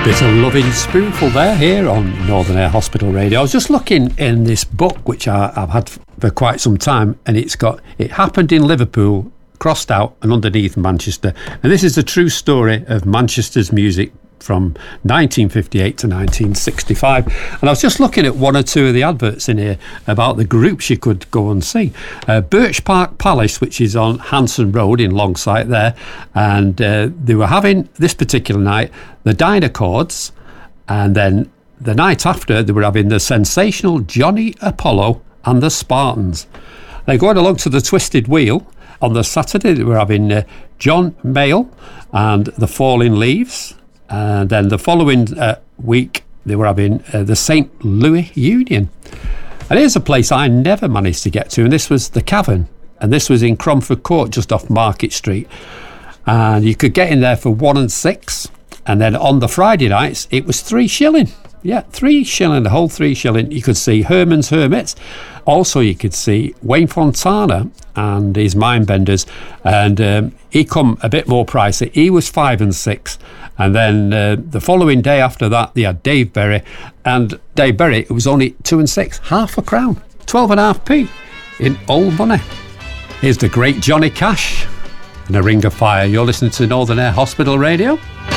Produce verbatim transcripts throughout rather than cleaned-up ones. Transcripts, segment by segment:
Bit of Loving Spoonful there here on Northern Air Hospital Radio. I was just looking in this book which I, I've had for quite some time, and it's got It Happened in Liverpool, crossed out, and underneath Manchester. And this is the true story of Manchester's music from nineteen fifty-eight to nineteen sixty-five. And I was just looking at one or two of the adverts in here about the groups you could go and see. Uh, Birch Park Palace, which is on Hanson Road in Longsight there, and uh, they were having this particular night the Dynacords, and then the night after they were having the sensational Johnny Apollo and the Spartans. They're going along to the Twisted Wheel. On the Saturday they were having uh, John Mayall and the Falling Leaves. And then the following uh, week, they were having uh, the Saint Louis Union. And here's a place I never managed to get to, and this was the Cavern. And this was in Cromford Court, just off Market Street. And you could get in there for one and six. And then on the Friday nights, it was three shilling. Yeah, three shilling, the whole three shilling. You could see Herman's Hermits. Also, you could see Wayne Fontana and his Mindbenders. And um, he come a bit more pricey. He was five and six. And then uh, the following day after that, they had Dave Berry. And Dave Berry, it was only two and six, half a crown, twelve and a half p in old money. Here's the great Johnny Cash and A Ring of Fire. You're listening to Northern Air Hospital Radio.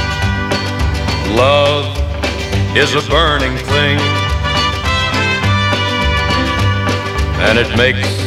Love is a burning thing, and it makes